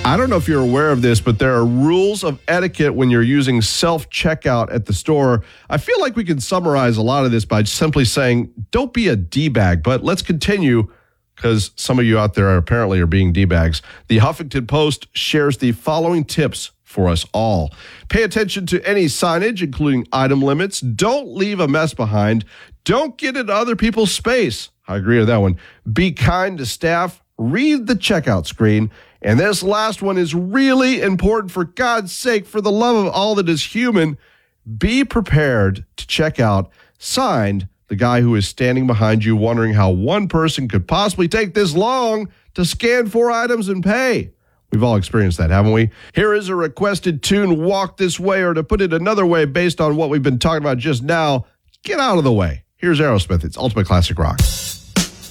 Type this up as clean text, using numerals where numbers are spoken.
I don't know if you're aware of this, but there are rules of etiquette when you're using self-checkout at the store. I feel like we can summarize a lot of this by simply saying, don't be a D-bag. But let's continue, because some of you out there apparently are being D-bags. The Huffington Post shares the following tips for us all. Pay attention to any signage, including item limits. Don't leave a mess behind. Don't get into other people's space. I agree with that one. Be kind to staff. Read the checkout screen. And this last one is really important. For God's sake, for the love of all that is human, be prepared to check out. Signed, the guy who is standing behind you wondering how one person could possibly take this long to scan 4 items and pay. We've all experienced that, haven't we? Here is a requested tune, Walk This Way, or to put it another way, based on what we've been talking about just now, get out of the way. Here's Aerosmith. It's Ultimate Classic Rock.